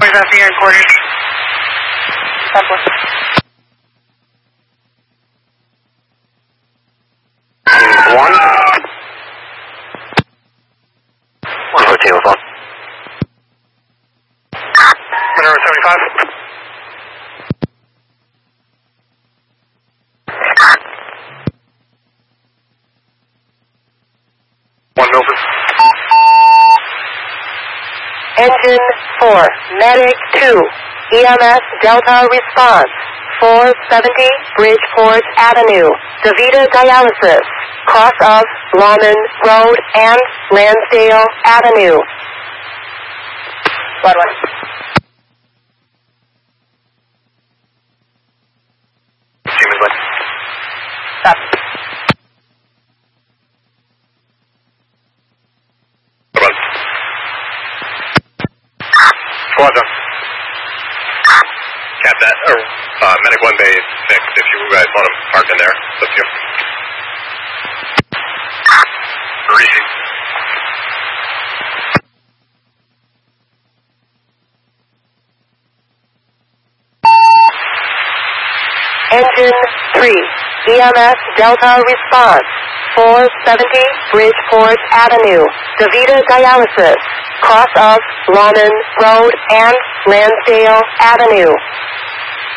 Boys out here in quarters. Subway. One. 114 on phone. 175. One Milford. Engine 4, Medic 2, EMS Delta response, 470 Bridgeport Avenue, DaVita Dialysis, cross of Lawman Road and Lansdale Avenue. Squad 1. Siemens Lane. Stop. Run. Squad done. Cap that, or Medic 1 Bay 6, if you guys want to park in there. It's up to you. Receive. Engine 3, EMS Delta response, 470 Bridgeport Avenue, DaVita Dialysis, cross of Lawman Road and Lansdale Avenue.